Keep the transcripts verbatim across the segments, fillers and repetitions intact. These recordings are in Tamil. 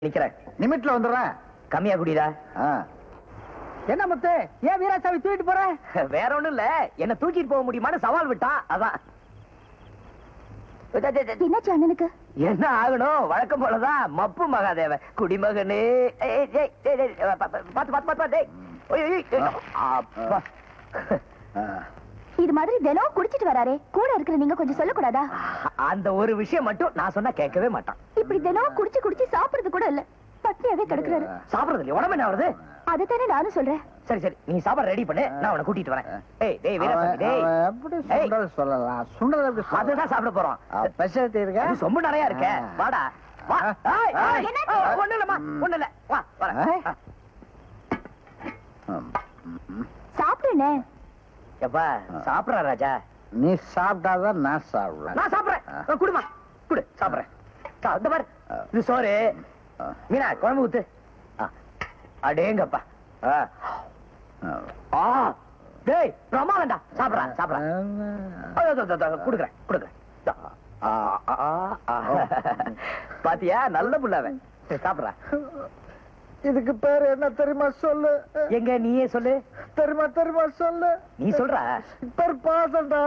நிக்கிறேன். நிமிட்ல வந்துடுறேன். கம்மியா குடிடா. என்ன முத்து, ஏன் வீராசாமி தூக்கிட்டு போற? வேற ஒண்ணும் இல்ல, என்ன தூக்கிட்டு போக முடியுமான்னு சவால் விட்டான், அதான். என்னாச்சு அண்ணனுக்கு? என்ன ஆகணும், வழக்கம் போலதான். மப்பு மகாதேவ குடிமகனே. பாத்து பாத்து பாத்து. இது மாதிரி தினம் குடிச்சிட்டு வராரே, கூட இருக்கிற நீங்க கொஞ்சம் சொல்லக்கூடாதா? அந்த ஒரு விஷயம் மட்டும் நான் சொன்னா கேட்கவே மாட்டான். இப்படி தினம் குடிச்சு குடிச்சு சாப்பிடுறது கூட இல்ல, பட்டினியாவே கிடக்குறாரு. சாப்பிடுறது இல்லையா, உடம்பு என்ன வருது? அதைத்தானே நானும் சொல்றேன். சரி சரி, நீ சாப்பாடு ரெடி பண்ணு, நான் உன்னை கூட்டிட்டு வரேன். ஏய் டேய் வீராசாமி டேய், எப்படி சுண்டல் சொல்லலாம்? சுண்டல் எப்படி சொல்லலாம்? அதுதான் சாப்பிட போறோம். ஸ்பெஷாலிட்டி இருக்கா? அது சொம்பு நிறைய இருக்க. வாடா வா. ஏய் ஏய், என்னாச்சு? ஒண்ணு இல்லம்மா, ஒண்ணு இல்ல. வா வரேன். சாப்பிடுனே. எப்பா சாப்பிடுறா ராஜா. நீ சாப்பிட்டாதான் நான் சாப்பிடுவேன். நான் சாப்பிடுறேன். குடுமா குடு, சாப்பிடுறேன். சா, இந்த பாரு, இது சோறு. மீனா குழம்பு ஊத்து. அடேங்கப்பா. ஆ டேய் பிரமாதம்டா. சாப்பிடுறா சாப்பிடுறா. குடுக்குறேன் குடுக்குறேன். பாத்தியா, நல்ல புள்ளாவன். சாப்பிடுறா. இதுக்கு பேரு என்ன தெரியுமா சொல்லு? எங்க நீயே சொல்லு. தெரியுமா தெரியுமா சொல்லு. நீ சொல்றா. பேர் பாசண்டா.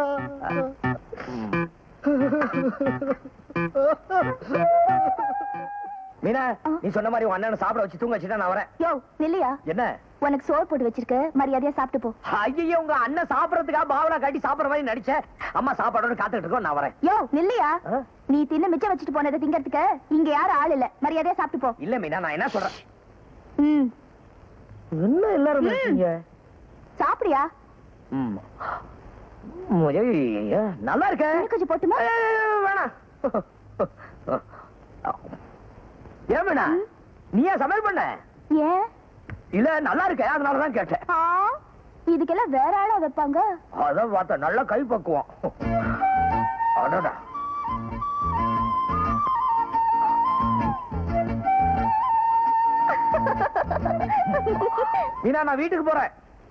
மீனா, நீ சொன்ன மாதிரி உன் அண்ணனை சாப்பிட வச்சு தூங்க வச்சுட்டா நான் வரேன். யோ நில்லையா, என்ன உனக்கு சோறு போட்டு வச்சிருக்க, மரியாதையா சாப்பிட்டு போ. ஐயோ, உங்க அண்ணன் சாப்பிடறதுக்காக பாவலா காட்டி சாப்பிடுற மாதிரி நடிச்ச. அம்மா சாப்பாடோட காத்துட்டு இருக்கோம், நான் வரேன். யோ நில்லையா, நீ தின்னு மிச்சம் வச்சுட்டு போனதை திங்கிறதுக்கு இங்க யாரும் ஆள் இல்ல, மரியாதையா சாப்பிட்டு போ. இல்ல மீனா, நான் என்ன சொல்றேன். ம் என்ன எல்லாரும் இருக்கீங்க? சாப்பிடியா? ம். ஐயோ, நல்லா இருக்க. இன்னும் கொஞ்சம் போட்டுமா? வேணாம். ஏன் மீனா, நீயா சமையல் பண்ண? ஏன்? இல்ல நல்லா இருக்க, அதனாலதான் கேட்டேன். ஆ, இதுக்கெல்லாம் வேற ஆளா வைப்பாங்க. அதான் பார்த்தா நல்ல கை பக்குவம். அடடா. மீனா, நான் வீட்டுக்கு போறேன்.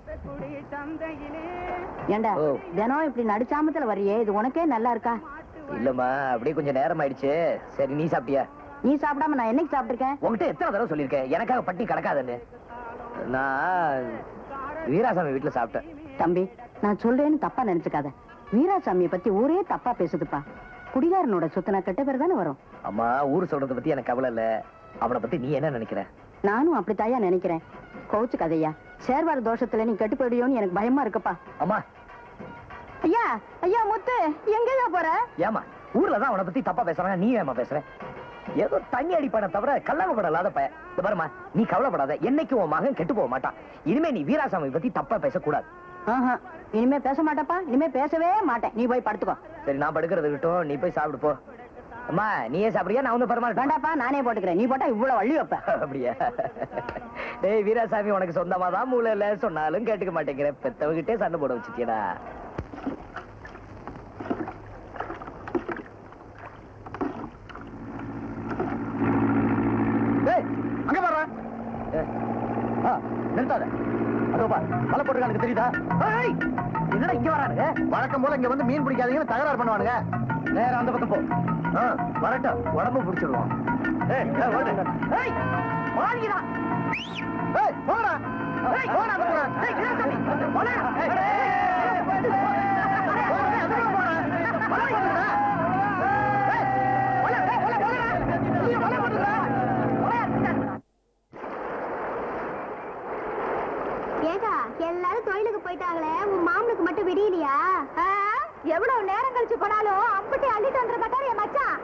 ஏண்டா தினம் இப்படி நடுச்சாமத்துல வர்றியே, இது உனக்கே நல்லா இருக்கா? இல்லம்மா, அப்படியே கொஞ்சம் நேரம் ஆயிடுச்சு. சரி, நீ சாப்பிட்டியா? நீ சாப்பிடாம நான் என்னைக்கு சாப்பிட்டிருக்கேன்? உங்ககிட்ட எத்தனை தடவை சொல்லியிருக்கேன் எனக்காக பட்டி கிடக்காதுன்னு. நான் வீராசாமி வீட்டுல சாப்பிட்டேன். தம்பி, நான் சொல்றேன்னு தப்பா நினைச்சுக்காத. வீராசாமியை பத்தி ஊரே தப்பா பேசுதுப்பா. குடிகாரனோட சொத்துனா கெட்ட பேர் தானே வரும். அம்மா, ஊரு சொல்றத பத்தி எனக்கு கவலை இல்ல. அவனை பத்தி நீ என்ன நினைக்கிற? நானும் அப்படித்தாயா நினைக்கிறேன். கோச்சு கதையா, சேர்வார தோஷத்துல நீ கெட்டு போயிடுயோன்னு எனக்கு பயமா இருக்குப்பா. அம்மா. ஐயா ஐயா முத்து, எங்கயா போற? ஏமா ஊர்ல தான் அவனை பத்தி தப்பா பேசுறாங்க, நீ ஏமா பேசுற? ஏதோ தண்ணி அடிப்பான தவிர கல்லாமப்பட இல்லாத பையன். இந்த பாருமா, நீ கவலைப்படாத. என்னைக்கு உன் மகன் கெட்டு போக மாட்டான். இனிமே நீ வீராசாமி பத்தி தப்பா பேசக்கூடாது. ஆஹா, இனிமே பேச மாட்டப்பா. இனிமே பேசவே மாட்டேன். நீ போய் படுத்துக்கோ. சரி, நான் படுக்கிறது இருக்கட்டும், நீ போய் சாப்பிடு போ. அம்மா, நீயே சாப்பிடுறியா? நான் வந்து பரமாட்டேன். வேண்டாப்பா, நானே போட்டுக்கிறேன். நீ போட்டா இவ்வளவு வள்ளி வைப்ப. அப்படியா? டேய் வீராசாமி, உனக்கு சொந்தமாதான் மூளை இல்ல, சொன்னாலும் கேட்டுக்க மாட்டேங்கிற. பெத்தவகிட்டே சண்டை போட வச்சுட்டியடா. அங்க பாரு. நிறுத்தாத. அதோ பார், மலை போட்டுருக்கானுங்க, தெரியுதா? ஏய், என்னடா இங்க வரானுங்க? வழக்கம் போல இங்க வந்து மீன் பிடிக்காதீங்கன்னு தகராறு பண்ணுவானுங்க. நேரா அந்த பக்கம் போ. ஆ, வரட்டும், உடம்பு பிடிச்சிடுவோம். ஏய், ஏய், ஓடு. ஏய், வாங்கிடா. ஏய், போடா. ஏய், போடா, போடா. ஏய், வீராசாமி, போடா. ஏய், ஏகா, எல்லாரும் தொழிலுக்கு போயிட்டாங்களே, உன் மாமனுக்கு மட்டும் விடியலையா? எவ்வளவு நேரம் கழிச்சு போனாலும் அம்புட்டி அள்ளிட்டு வந்துருக்காரு என் மச்சான்.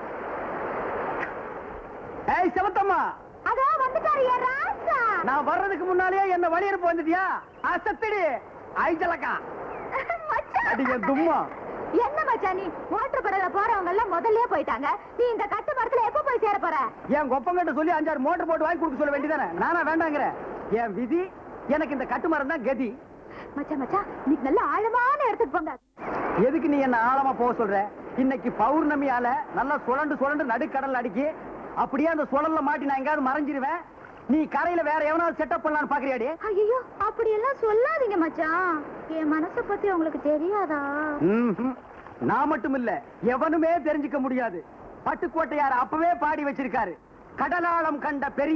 ஏய் சிவத்தம்மா, அதோ வந்துட்டாரு என் ராசா. நான் வர்றதுக்கு முன்னாலேயே என்ன வழியனுப்பு வந்துட்டியா? அசத்திடி ஐஜலக்கா. மச்சான். அடிங்க தும்மா. என்ன மச்சான் நீ? மோட்டர் படல போறவங்க எல்லாம் முதல்லயே போயிட்டாங்க. நீ இந்த கட்டு மரத்துல எப்ப போய் சேர போற? என் கொப்பங்கிட்ட சொல்லி அஞ்சாறு மோட்டர் போட்டு வாங்கி கொடுக்க சொல்ல வேண்டியதானே? நானா வேண்டாங்கிற? என் விதி, எனக்கு இந்த கட்டு மரம் தான் கதி. மச்சான் மச்சான், நீ நல்ல ஆழமான இடத்துக்கு போங்க. எதுக்கு நீ என்ன ஆழமா போக சொல்ற? இன்னைக்கு பௌர்ணமியால நல்லா சுழண்டு சுழண்டு நடுக்கடல் அடிக்கி, அப்படியே அந்த சுழல்ல மாட்டி நான் எங்காவது மறைஞ்சிருவேன். நீ கரையில வேற எவனாவது செட்டப் பண்ணலான்னு பாக்குறியாடி? ஐயோ, அப்படி எல்லாம் சொல்லாதீங்க மச்சான். என் மனசை பத்தி உங்களுக்கு தெரியாதா? நான் மட்டும் இல்ல, எவனுமே தெரிஞ்சுக்க முடியாது. பட்டுக்கோட்டையார் அப்பவே பாடி வச்சிருக்காரு, கடலாளம் கண்ட பெரிய